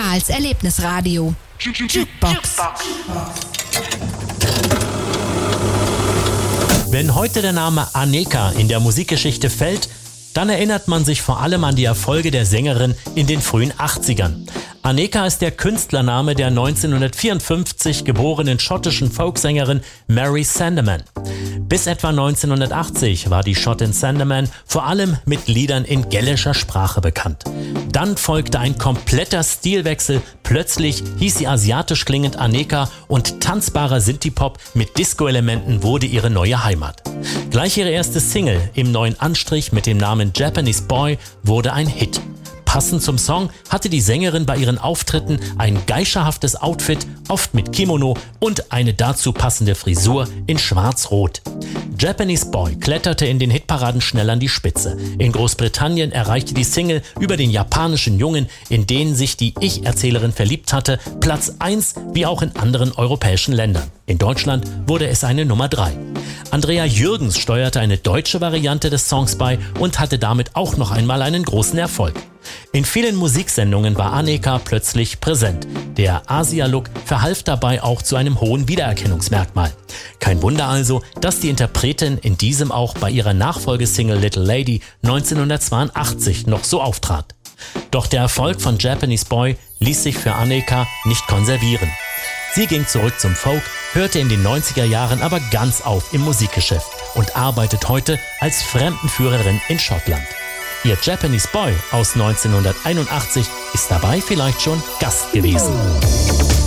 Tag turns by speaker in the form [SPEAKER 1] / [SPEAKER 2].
[SPEAKER 1] Karls Erlebnisradio. Jukebox.
[SPEAKER 2] Wenn heute der Name Aneka in der Musikgeschichte fällt, dann erinnert man sich vor allem an die Erfolge der Sängerin in den frühen 80ern. Aneka ist der Künstlername der 1954 geborenen schottischen Folksängerin Mary Sandeman. Bis etwa 1980 war die Schottin Sandeman vor allem mit Liedern in gälischer Sprache bekannt. Dann folgte ein kompletter Stilwechsel. Plötzlich hieß sie asiatisch klingend Aneka und tanzbarer Synthie-Pop mit Disco-Elementen wurde ihre neue Heimat. Gleich ihre erste Single im neuen Anstrich mit dem Namen Japanese Boy wurde ein Hit. Passend zum Song hatte die Sängerin bei ihren Auftritten ein geischerhaftes Outfit, oft mit Kimono und eine dazu passende Frisur in schwarz-rot. Japanese Boy kletterte in den Hitparaden schnell an die Spitze. In Großbritannien erreichte die Single über den japanischen Jungen, in den sich die Ich-Erzählerin verliebt hatte, Platz 1, wie auch in anderen europäischen Ländern. In Deutschland wurde es eine Nummer 3. Andrea Jürgens steuerte eine deutsche Variante des Songs bei und hatte damit auch noch einmal einen großen Erfolg. In vielen Musiksendungen war Aneka plötzlich präsent. Der Asia-Look verhalf dabei auch zu einem hohen Wiedererkennungsmerkmal. Kein Wunder also, dass die Interpretin in diesem auch bei ihrer Nachfolgesingle Little Lady 1982 noch so auftrat. Doch der Erfolg von Japanese Boy ließ sich für Aneka nicht konservieren. Sie ging zurück zum Folk, hörte in den 90er Jahren aber ganz auf im Musikgeschäft und arbeitet heute als Fremdenführerin in Schottland. Ihr Japanese Boy aus 1981 ist dabei vielleicht schon Gast gewesen.